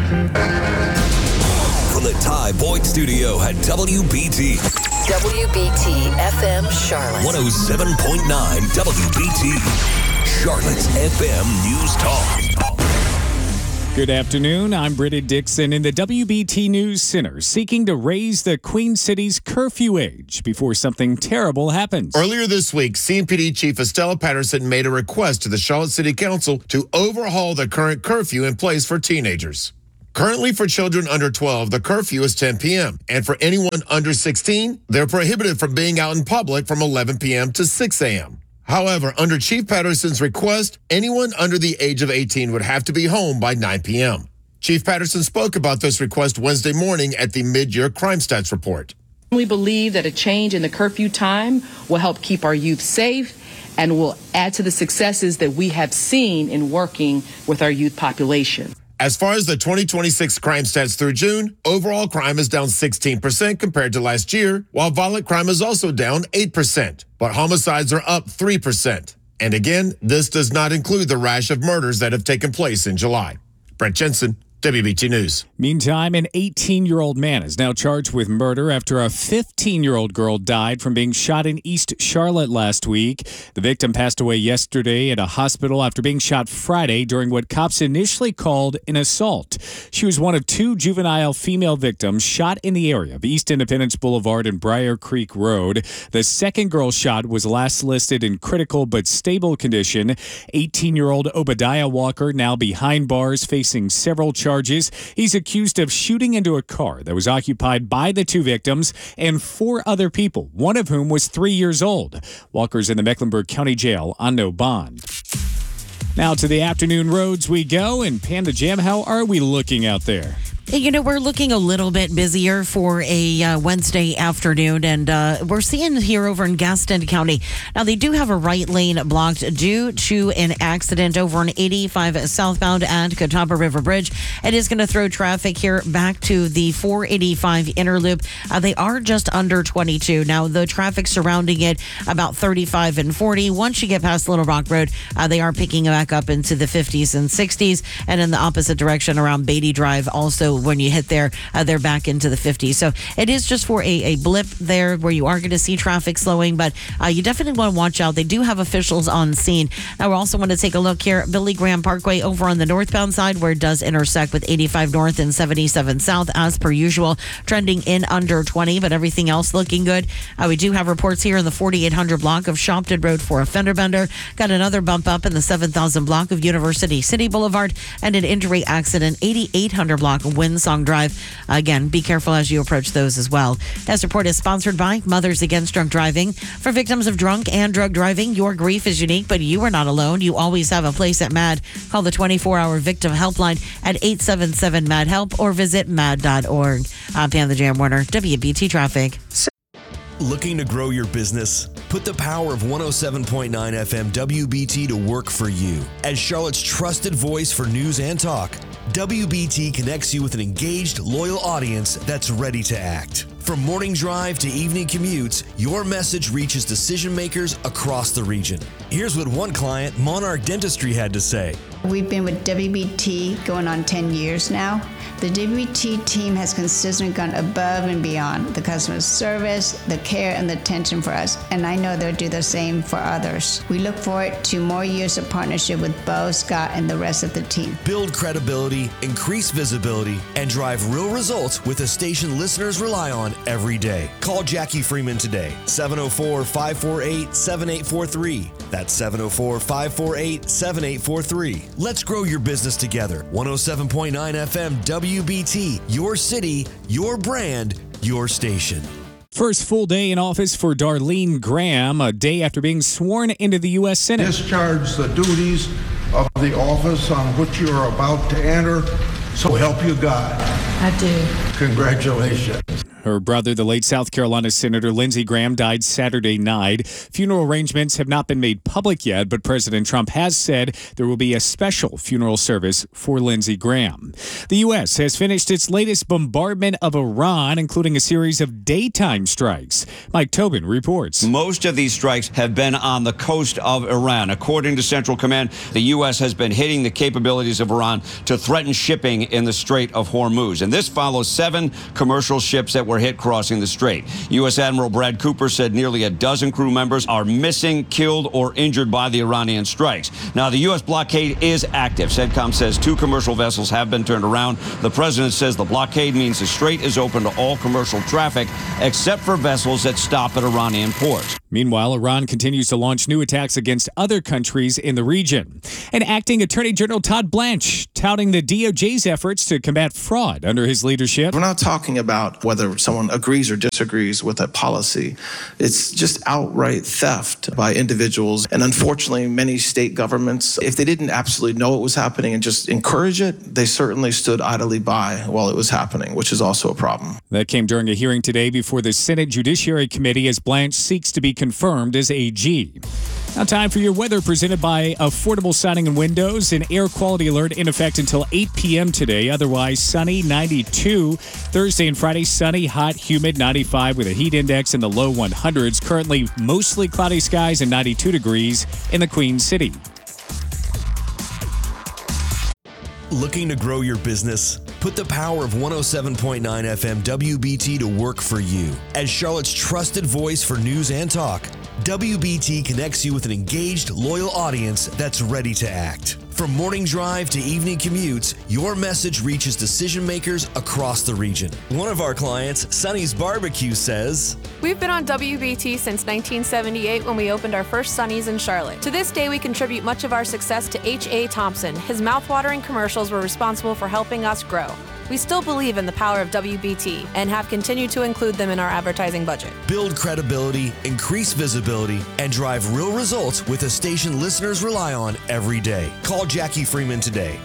From the Ty Boyd Studio at WBT. WBT FM Charlotte. 107.9 WBT. Charlotte's FM News Talk. Good afternoon. I'm Britta Dixon in the WBT News Center, seeking to raise the Queen City's curfew age before something terrible happens. Earlier this week, CMPD Chief Estella Patterson made a request to the Charlotte City Council to overhaul the current curfew in place for teenagers. Currently, for children under 12, the curfew is 10 p.m. And for anyone under 16, they're prohibited from being out in public from 11 p.m. to 6 a.m. However, under Chief Patterson's request, anyone under the age of 18 would have to be home by 9 p.m. Chief Patterson spoke about this request Wednesday morning at the mid-year crime stats report. We believe that a change in the curfew time will help keep our youth safe and will add to the successes that we have seen in working with our youth population. As far as the 2026 crime stats through June, overall crime is down 16% compared to last year, while violent crime is also down 8%, but homicides are up 3%. And again, this does not include the rash of murders that have taken place in July. Brent Jensen, WBT News. Meantime, an 18-year-old man is now charged with murder after a 15-year-old girl died from being shot in East Charlotte last week. The victim passed away yesterday at a hospital after being shot Friday during what cops initially called an assault. She was one of two juvenile female victims shot in the area of East Independence Boulevard and Briar Creek Road. The second girl shot was last listed in critical but stable condition. 18-year-old Obadiah Walker now behind bars facing several charges. He's accused of shooting into a car that was occupied by the two victims and four other people, one of whom was 3 years old. Walker's in the Mecklenburg County Jail on no bond. Now to the afternoon roads we go. And Panda Jam, how are we looking out there? You know, we're looking a little bit busier for a Wednesday afternoon, and we're seeing here over in Gaston County. Now, they do have a right lane blocked due to an accident over on 85 southbound at Catawba River Bridge. It is going to throw traffic here back to the 485 inner loop. They are just under 22. Now, the traffic surrounding it about 35 and 40. Once you get past Little Rock Road, they are picking back up into the 50s and 60s, and in the opposite direction around Beatty Drive also. When you hit there, they're back into the 50s. So it is just for a blip there where you are going to see traffic slowing, but you definitely want to watch out. They do have officials on scene. Now, we also want to take a look here at Billy Graham Parkway over on the northbound side where it does intersect with 85 north and 77 south as per usual, trending in under 20, but everything else looking good. We do have reports here in the 4800 block of Shopton Road for a fender bender. Got another bump up in the 7000 block of University City Boulevard and an injury accident 8800 block of Windsong Drive. Again, be careful as you approach those as well. This report is sponsored by Mothers Against Drunk Driving. For victims of drunk and drug driving, your grief is unique, but you are not alone. You always have a place at MAD. Call the 24-hour victim helpline at 877-MAD-HELP or visit mad.org. I'm Pam the Jam Warner, WBT Traffic. Looking to grow your business? Put the power of 107.9 FM WBT to work for you. As Charlotte's trusted voice for news and talk, WBT connects you with an engaged, loyal audience that's ready to act. From morning drive to evening commutes, your message reaches decision makers across the region. Here's what one client, Monarch Dentistry, had to say. We've been with WBT going on 10 years now. The WBT team has consistently gone above and beyond the customer service, the care, and the attention for us, and I know they'll do the same for others. We look forward to more years of partnership with Bo, Scott, and the rest of the team. Build credibility, increase visibility, and drive real results with a station listeners rely on every day. Call Jackie Freeman today, 704-548-7843. That's 704-548-7843. Let's grow your business together. 107.9 FM WBT, your city, your brand, your station. First full day in office for Darlene Graham, a day after being sworn into the U.S. Senate. Discharge the duties of the office on which you are about to enter, so help you God. I do. Congratulations. Her brother, the late South Carolina Senator Lindsey Graham, died Saturday night. Funeral arrangements have not been made public yet, but President Trump has said there will be a special funeral service for Lindsey Graham. The U.S. has finished its latest bombardment of Iran, including a series of daytime strikes. Mike Tobin reports. Most of these strikes have been on the coast of Iran. According to Central Command, the U.S. has been hitting the capabilities of Iran to threaten shipping in the Strait of Hormuz. And this follows 7 commercial ships that were hit crossing the strait. U.S. Admiral Brad Cooper said nearly a dozen crew members are missing, killed, or injured by the Iranian strikes. Now, the U.S. blockade is active. CENTCOM says 2 commercial vessels have been turned around. The president says the blockade means the strait is open to all commercial traffic, except for vessels that stop at Iranian ports. Meanwhile, Iran continues to launch new attacks against other countries in the region. And acting Attorney General Todd Blanche touting the DOJ's efforts to combat fraud under his leadership. We're not talking about whether someone agrees or disagrees with a policy. It's just outright theft by individuals. And unfortunately, many state governments, if they didn't absolutely know what was happening and just encourage it, they certainly stood idly by while it was happening, which is also a problem. That came during a hearing today before the Senate Judiciary Committee as Blanche seeks to be confirmed as AG. Now time for your weather presented by Affordable Siding and Windows. An air quality alert in effect until 8 p.m. today. Otherwise sunny, 92. Thursday and Friday sunny, hot, humid, 95 with a heat index in the low 100s. Currently mostly cloudy skies and 92 degrees in the Queen City. Looking to grow your business? Put the power of 107.9 FM WBT to work for you. As Charlotte's trusted voice for news and talk, WBT connects you with an engaged, loyal audience that's ready to act. From morning drive to evening commutes, your message reaches decision makers across the region. One of our clients, Sonny's Barbecue, says, "We've been on WBT since 1978 when we opened our first Sonny's in Charlotte. To this day, we contribute much of our success to H.A. Thompson. His mouthwatering commercials were responsible for helping us grow. We still believe in the power of WBT and have continued to include them in our advertising budget. Build credibility, increase visibility, and drive real results with a station listeners rely on every day. Call Jackie Freeman today,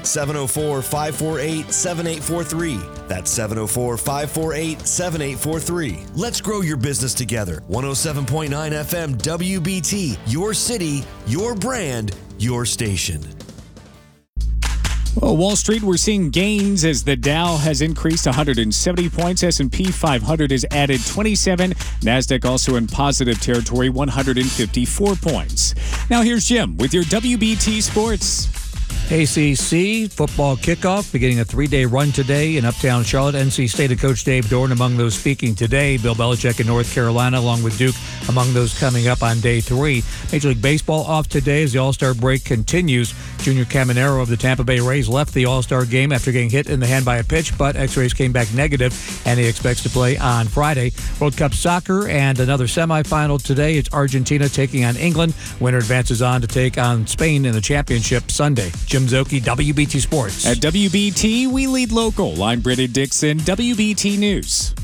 704-548-7843. That's 704-548-7843. Let's grow your business together. 107.9 FM WBT, your city, your brand, your station. Well, Wall Street, we're seeing gains as the Dow has increased 170 points. S&P 500 has added 27. NASDAQ also in positive territory, 154 points. Now here's Jim with your WBT Sports. ACC football kickoff beginning a 3-day run today in Uptown Charlotte. NC State coach Dave Doeren among those speaking today. Bill Belichick in North Carolina along with Duke among those coming up on day 3. Major League Baseball off today as the All-Star break continues. Junior Caminero of the Tampa Bay Rays left the All-Star game after getting hit in the hand by a pitch, but x-rays came back negative and he expects to play on Friday. World Cup soccer and another semifinal today. It's Argentina taking on England. Winner advances on to take on Spain in the championship Sunday. Jim Zoki, WBT Sports. At WBT, we lead local. I'm Britta Dixon, WBT News.